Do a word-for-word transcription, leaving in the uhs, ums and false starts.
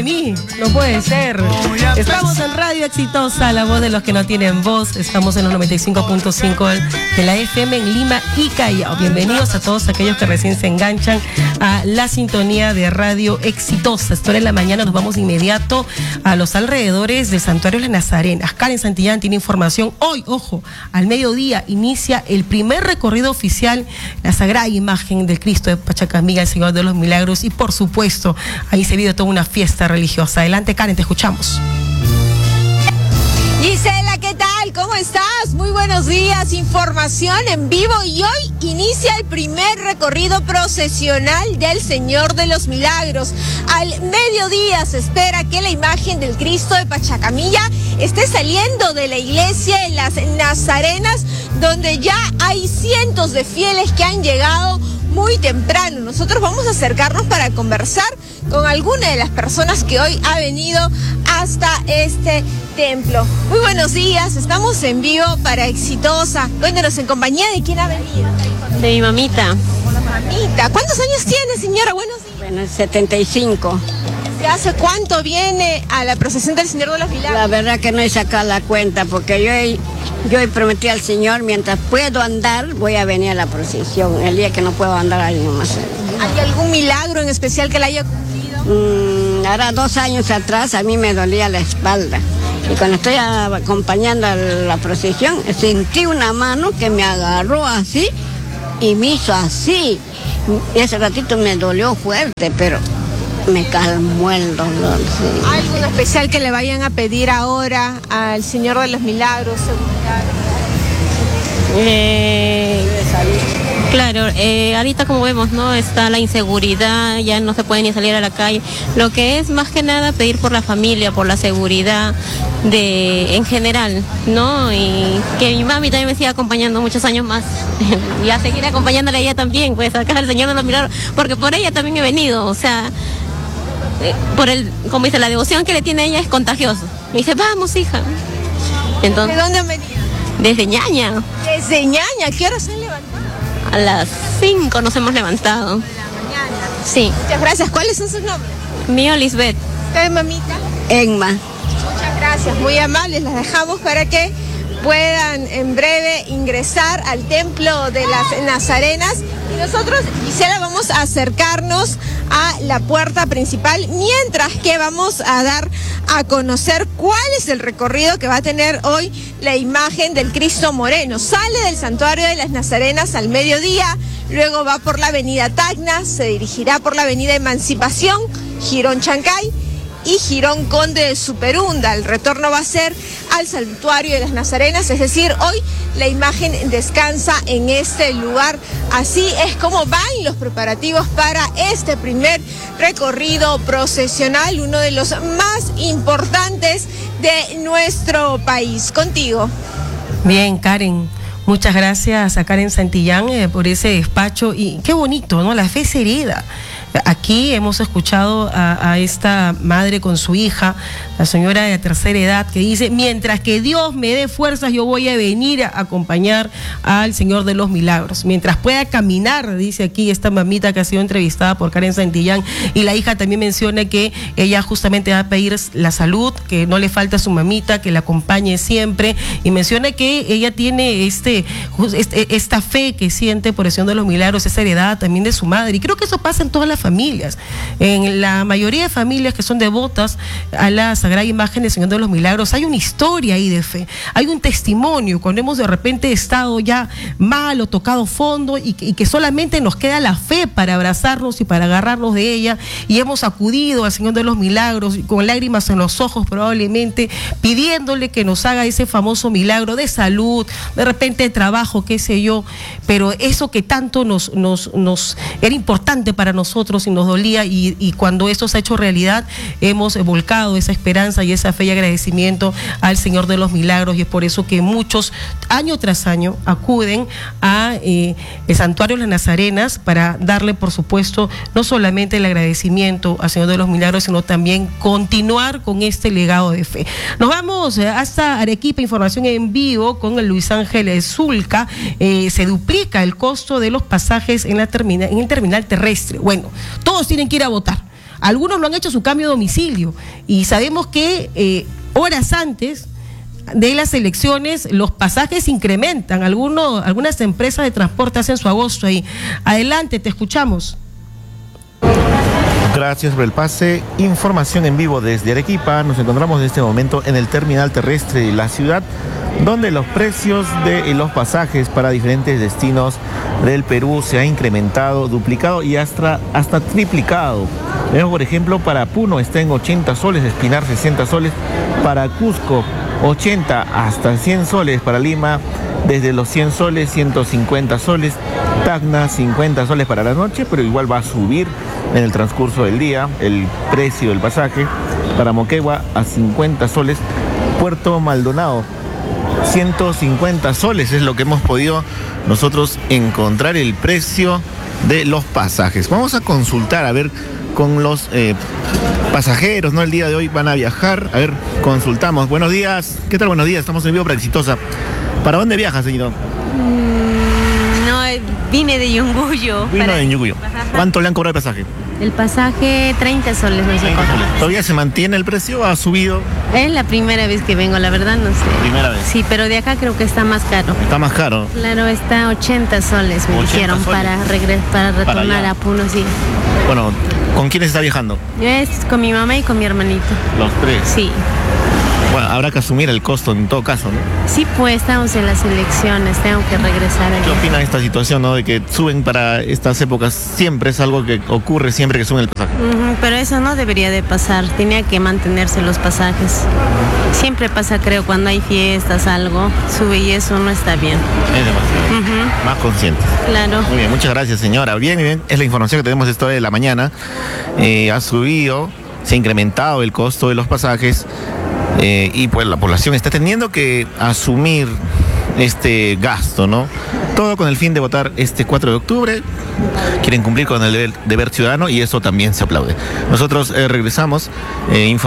de mí, no puede ser. Estamos en Radio Exitosa, la voz de los que no tienen voz. Estamos en los noventa y cinco punto cinco de la F M en Lima y Callao. Bienvenidos a todos aquellos que recién se enganchan a la sintonía de Radio Exitosa. Esta hora en la mañana nos vamos de inmediato a los alrededores del Santuario de las Nazarenas. Karen Santillán tiene información. Hoy, ojo, al mediodía inicia el primer recorrido oficial, la sagrada imagen del Cristo de Pachacamilla, el Señor de los Milagros, y por supuesto, ahí se vive toda una fiesta religiosa. Adelante, Karen, te escuchamos. Gisela, ¿qué tal? ¿Cómo estás? Muy buenos días, información en vivo y hoy inicia el primer recorrido procesional del Señor de los Milagros. Al mediodía se espera que la imagen del Cristo de Pachacamilla esté saliendo de la iglesia en las Nazarenas, donde ya hay cientos de fieles que han llegado muy temprano. Nosotros vamos a acercarnos para conversar con alguna de las personas que hoy ha venido hasta este templo. Muy buenos días, estamos en vivo para Exitosa. Cuéntanos, ¿en compañía de quién ha venido? De mi mamita. Hola, mamita. ¿Cuántos años tiene, señora? Buenos días. Bueno, setenta y cinco. ¿Desde hace cuánto viene a la procesión del Señor de los Milagros? La verdad que no he sacado la cuenta, porque yo he, yo he prometido al Señor, mientras puedo andar, voy a venir a la procesión. El día que no puedo andar, ahí nomás. ¿Hay algún milagro en especial que la haya cumplido? Mm, ahora dos años atrás a mí me dolía la espalda. Y cuando estoy acompañando a la procesión, sentí una mano que me agarró así y me hizo así. Y ese ratito me dolió fuerte, pero me calmó el dolor. Sí. ¿Hay algo especial que le vayan a pedir ahora al Señor de los Milagros? Eh, claro, eh, ahorita como vemos, ¿no? Está la inseguridad, ya no se puede ni salir a la calle. Lo que es más que nada pedir por la familia, por la seguridad de en general, ¿no? Y que mi mami también me siga acompañando muchos años más. Y a seguir acompañándola a ella también, pues acá al Señor de los Milagros, porque por ella también he venido, o sea, eh, por el, como dice, la devoción que le tiene ella es contagioso. Me dice, vamos, hija. Entonces, ¿de dónde han venido? Desde Ñaña. Desde Ñaña, ¿qué hora se han levantado? A las cinco nos hemos levantado. De la mañana. Sí. Muchas gracias. ¿Cuáles son sus nombres? Mío, Lisbeth. ¿Usted, mamita? Enma. Muchas gracias, muy amables. Las dejamos para que puedan en breve ingresar al templo de las Nazarenas. Y nosotros, Gisela, vamos a acercarnos a la puerta principal, mientras que vamos a dar a conocer cuál es el recorrido que va a tener hoy la imagen del Cristo Moreno. Sale del santuario de las Nazarenas al mediodía, luego va por la avenida Tacna, se dirigirá por la avenida Emancipación, Girón Chancay y Girón Conde de Superunda. El retorno va a ser al santuario de las Nazarenas, es decir, hoy la imagen descansa en este lugar. Así es como van los preparativos para este primer recorrido procesional, uno de los más importantes de nuestro país. Contigo. Bien, Karen. Muchas gracias a Karen Santillán eh, por ese despacho. Y qué bonito, ¿no? La fe se hereda. Aquí hemos escuchado a, a esta madre con su hija, la señora de la tercera edad, que dice, mientras que Dios me dé fuerzas, yo voy a venir a acompañar al Señor de los Milagros. Mientras pueda caminar, dice aquí esta mamita que ha sido entrevistada por Karen Santillán, y la hija también menciona que ella justamente va a pedir la salud, que no le falta a su mamita, que la acompañe siempre, y menciona que ella tiene este, este esta fe que siente por el Señor de los Milagros, esa heredad también de su madre, y creo que eso pasa en todas las familias. En la mayoría de familias que son devotas a la sagrada imagen del Señor de los Milagros, hay una historia ahí de fe, hay un testimonio cuando hemos de repente estado ya mal o tocado fondo y, y que solamente nos queda la fe para abrazarnos y para agarrarnos de ella, y hemos acudido al Señor de los Milagros con lágrimas en los ojos probablemente, pidiéndole que nos haga ese famoso milagro de salud, de repente de trabajo, qué sé yo, pero eso que tanto nos, nos, nos era importante para nosotros y nos dolía, y, y cuando esto se ha hecho realidad, hemos volcado esa esperanza y esa fe y agradecimiento al Señor de los Milagros, y es por eso que muchos, año tras año, acuden a eh, el Santuario de las Nazarenas para darle, por supuesto, no solamente el agradecimiento al Señor de los Milagros, sino también continuar con este legado de fe. Nos vamos hasta Arequipa, información en vivo con el Luis Ángel Zulca. Eh, se duplica el costo de los pasajes en, la termina, en el terminal terrestre. Bueno, todos tienen que ir a votar. Algunos lo han hecho su cambio de domicilio y sabemos que eh, horas antes de las elecciones los pasajes incrementan. Algunos, algunas empresas de transporte hacen su agosto ahí. Adelante, te escuchamos. Gracias por el pase. Información en vivo desde Arequipa. Nos encontramos en este momento en el terminal terrestre de la ciudad, donde los precios de los pasajes para diferentes destinos del Perú se ha incrementado, duplicado y hasta, hasta triplicado. Vemos, por ejemplo, para Puno está en ochenta soles, Espinar sesenta soles, para Cusco ochenta hasta cien soles, para Lima desde los cien soles, ciento cincuenta soles, Tacna cincuenta soles para la noche, pero igual va a subir en el transcurso del día el precio del pasaje. Para Moquegua a cincuenta soles, Puerto Maldonado ciento cincuenta soles es lo que hemos podido nosotros encontrar el precio de los pasajes. Vamos a consultar a ver con los eh, pasajeros, ¿no? El día de hoy van a viajar. A ver, consultamos. Buenos días. ¿Qué tal? Buenos días. Estamos en vivo para Exitosa. ¿Para dónde viaja, señor? Mm, no, vine de Yunguyo. Vino para... de Yunguyo. ¿Cuánto le han cobrado el pasaje? El pasaje, treinta soles, no sé cuánto. ¿Todavía se mantiene el precio? ¿Ha subido? Es la primera vez que vengo, la verdad no sé. Primera vez. Sí, pero de acá creo que está más caro. Está más caro. Claro, está ochenta soles, me dijeron, soles. para regres para retornar para a Puno, sí. Bueno, ¿con quién está viajando? Es con mi mamá y con mi hermanito. ¿Los tres? Sí. Bueno, habrá que asumir el costo en todo caso, ¿no? Sí, pues estamos en las elecciones, tengo que regresar allá. ¿Qué opina de esta situación, no? De que suben para estas épocas, siempre es algo que ocurre siempre que suben el pasaje. Uh-huh, pero eso no debería de pasar, tenía que mantenerse los pasajes. Siempre pasa, creo, cuando hay fiestas, algo, sube y eso no está bien. Es demasiado. Uh-huh. Más consciente. Claro. Muy bien, muchas gracias, señora. Bien, bien, es la información que tenemos esta hora de la mañana. Eh, ha subido, se ha incrementado el costo de los pasajes. Eh, y pues la población está teniendo que asumir este gasto, ¿no? Todo con el fin de votar este cuatro de octubre. Quieren cumplir con el deber, deber ciudadano y eso también se aplaude. Nosotros eh, regresamos. Eh,